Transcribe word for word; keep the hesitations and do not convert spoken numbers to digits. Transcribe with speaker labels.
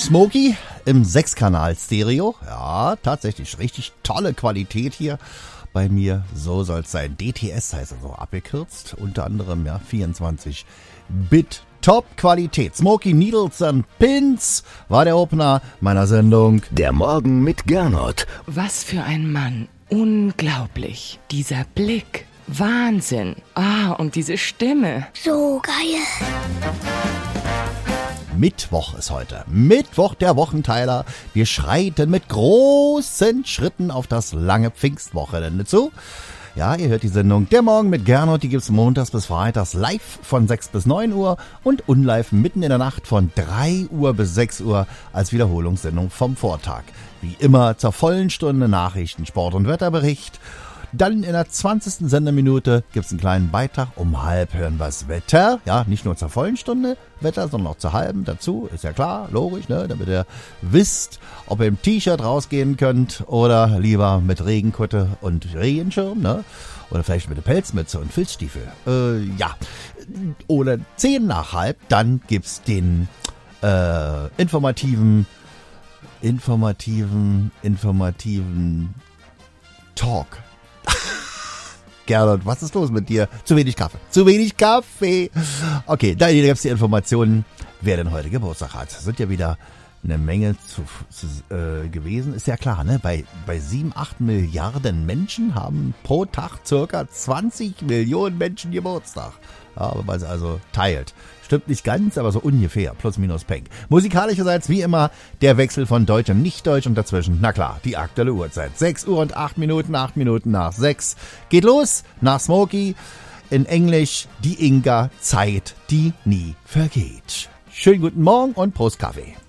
Speaker 1: Smokey im Sechskanal-Stereo. Ja, tatsächlich richtig tolle Qualität hier bei mir. So soll es sein. D T S heißt also abgekürzt. Unter anderem ja vierundzwanzig Bit Top-Qualität. Smokey Needles and Pins war der Opener meiner Sendung.
Speaker 2: Der Morgen mit Gernot.
Speaker 3: Was für ein Mann. Unglaublich. Dieser Blick. Wahnsinn. Ah, und diese Stimme.
Speaker 4: So geil.
Speaker 1: Mittwoch ist heute. Mittwoch, der Wochenteiler. Wir schreiten mit großen Schritten auf das lange Pfingstwochenende zu. Ja, ihr hört die Sendung Der Morgen mit Gernot. Die gibt's montags bis freitags live von sechs bis neun Uhr und unlive mitten in der Nacht von drei Uhr bis sechs Uhr als Wiederholungssendung vom Vortag. Wie immer zur vollen Stunde Nachrichten, Sport und Wetterbericht. Dann in der zwanzigsten Sendeminute gibt's einen kleinen Beitrag. Um halb hören wir das Wetter. Ja, nicht nur zur vollen Stunde Wetter, sondern auch zur halben dazu. Ist ja klar, logisch, ne? Damit ihr wisst, ob ihr im T-Shirt rausgehen könnt oder lieber mit Regenkutte und Regenschirm, ne? Oder vielleicht mit der Pelzmütze und Filzstiefel. Äh, ja. Oder zehn nach halb, dann gibt's den äh, informativen, informativen, informativen Talk. Gernot, was ist los mit dir? Zu wenig Kaffee. Zu wenig Kaffee. Okay, da gibt es die Informationen, wer denn heute Geburtstag hat. Sind ja wieder eine Menge zu, zu, äh, gewesen. Ist ja klar, ne? Bei, bei sieben, acht Milliarden Menschen haben pro Tag circa zwanzig Millionen Menschen Geburtstag. Ja, wenn man es also teilt. Stimmt nicht ganz, aber so ungefähr. Plus, minus, Peng. Musikalischerseits wie immer der Wechsel von Deutsch und Nicht-Deutsch und dazwischen, na klar, die aktuelle Uhrzeit. sechs Uhr und acht Minuten, acht Minuten nach sechs. Geht los nach Smokey. In Englisch die Inga, Zeit, die nie vergeht. Schönen guten Morgen und Prost Kaffee.